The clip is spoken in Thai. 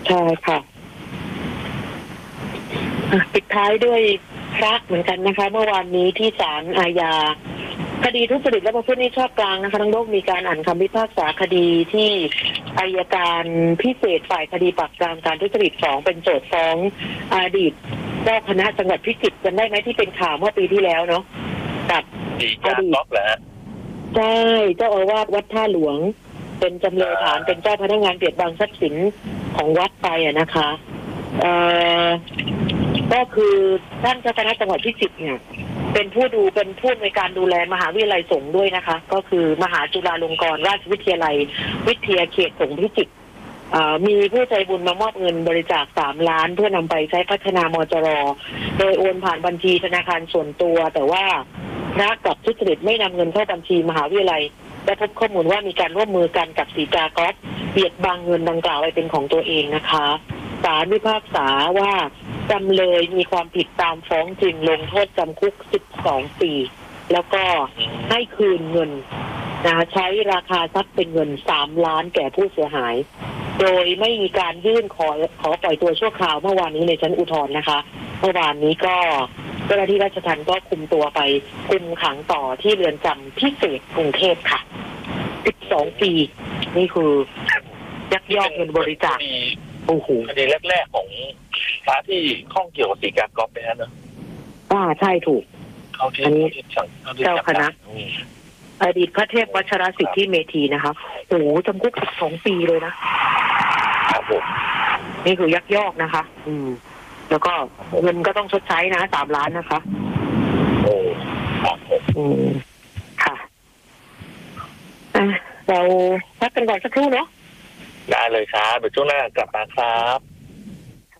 ใช่ค่ะปิดท้ายด้วยพระเหมือนกันนะคะเมื่อวานนี้ที่ศาลอาญาคดีทุจริตและประพฤติมิชอบกลางนะคะทั้งโลกมีการอ่านคำพิพากษาคดีที่อัยการพิเศษฝ่ายคดีปราบปรามการทุจริต2เป็นโจทก์ฟ้องอดีตเจ้าคณะจังหวัดพิจิตรกันได้ไหมที่เป็นข่าวเมื่อปีที่แล้วเนาะกับอดีตก๊อฟเหรอฮะใช่เจ้าอาวาสวัดท่าหลวงเป็นจำเลยฐานเป็นเจ้าพนักงานเบียดบังทรัพย์สินของวัดไปนะคะก็คือท่านเจ้าคณะจังหวัดพิจิตรเนี่ยเป็นผู้ในการดูแลมหาวิทยาลัยสงฆ์ด้วยนะคะก็คือมหาจุฬาลงกรณราชวิทยาลัยวิทยาเขตสงฆ์พิจิตรมีผู้ใจบุญมามอบเงินบริจาค3 ล้านเพื่อนำไปใช้พัฒนามจร.โดยโอนผ่านบัญชีธนาคารส่วนตัวแต่ว่าพระกับทุจริตไม่นำเงินเข้าบัญชีมหาวิทยาลัยและพบข้อมูลว่ามีการร่วมมือกันกับศรีกาก๊อฟเบียดบังเงินดังกล่าวไปเป็นของตัวเองนะคะศาลพิพากษาว่าจำเลยมีความผิดตามฟ้องจริงลงโทษจำคุก12 ปีแล้วก็ให้คืนเงินใช้ราคาทรัพย์เป็นเงิน3 ล้านแก่ผู้เสียหายโดยไม่มีการยื่นขอปล่อยตัวชั่วคราวเมื่อวานนี้ในชั้นอุทธรณ์นะคะเมื่อวานนี้ก็เจ้าหน้าที่ราชทัณฑ์ก็คุมตัวไปคุมขังต่อที่เรือนจำพิเศษกรุงเทพค่ะ12 ปีนี่คือยักยอกเงินบริจาคโอ้โหคดีแรกๆของพระที่ข้องเกี่ยวกับศรีกาก๊อฟไปฮะเนอะใช่ถูกอันนี้เจ้าคณะอดีตพระเทพวัชรสิทธิเมธีนะคะโอ้โหจำคุก12 ปีเลยนะครับผมนี่คือยักยอกนะคะแล้วก็เงินก็ต้องชดใช้นะ3 ล้านนะคะโอ้ครับผมค่ะเราพักกันก่อนสักครู่เนาะได้เลยครับเดี๋ยวช่วงหน้ากลับมาครับ